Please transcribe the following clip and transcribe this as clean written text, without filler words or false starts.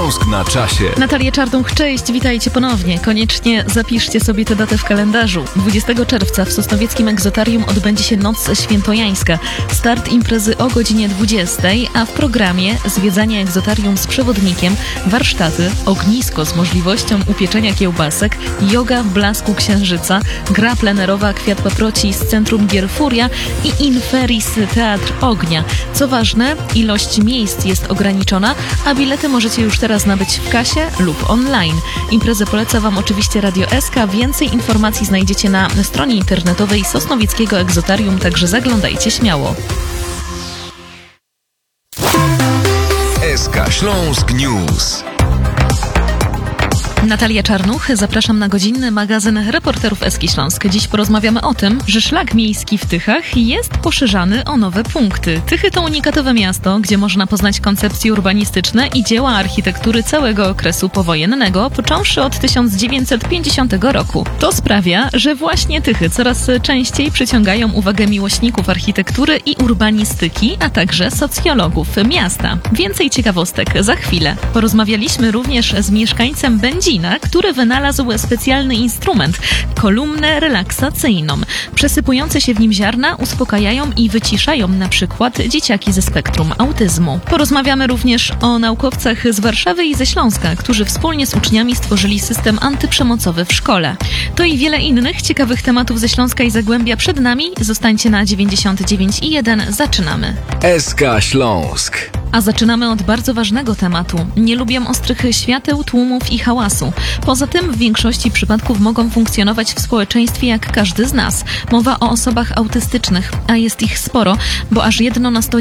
Śląsk na czasie. Natalia Czarnuch, cześć, witajcie ponownie. Koniecznie zapiszcie sobie tę datę w kalendarzu. 20 czerwca w Sosnowieckim Egzotarium odbędzie się Noc Świętojańska. Start imprezy o godzinie 20, a w programie zwiedzanie egzotarium z przewodnikiem, warsztaty, ognisko z możliwością upieczenia kiełbasek, joga w blasku księżyca, gra plenerowa Kwiat Paproci z Centrum Gier Furia i Inferis Teatr Ognia. Co ważne, ilość miejsc jest ograniczona, a bilety możecie już teraz nabyć w kasie lub online. Imprezę poleca Wam oczywiście Radio SK. Więcej informacji znajdziecie na stronie internetowej Sosnowieckiego Egzotarium, także zaglądajcie śmiało. SK Śląsk News. Natalia Czarnuch, zapraszam na godzinny magazyn reporterów Eski Śląsk. Dziś porozmawiamy o tym, że szlak miejski w Tychach jest poszerzany o nowe punkty. Tychy to unikatowe miasto, gdzie można poznać koncepcje urbanistyczne i dzieła architektury całego okresu powojennego, począwszy od 1950 roku. To sprawia, że właśnie Tychy coraz częściej przyciągają uwagę miłośników architektury i urbanistyki, a także socjologów miasta. Więcej ciekawostek za chwilę. Porozmawialiśmy również z mieszkańcem Będzina, który wynalazł specjalny instrument – kolumnę relaksacyjną. Przesypujące się w nim ziarna uspokajają i wyciszają na przykład dzieciaki ze spektrum autyzmu. Porozmawiamy również o naukowcach z Warszawy i ze Śląska, którzy wspólnie z uczniami stworzyli system antyprzemocowy w szkole. To i wiele innych ciekawych tematów ze Śląska i Zagłębia przed nami. Zostańcie na 99,1. Zaczynamy. SK Śląsk. A zaczynamy od bardzo ważnego tematu. Nie lubią ostrych świateł, tłumów i hałasu. Poza tym w większości przypadków mogą funkcjonować w społeczeństwie jak każdy z nas. Mowa o osobach autystycznych, a jest ich sporo, bo aż 1 na 100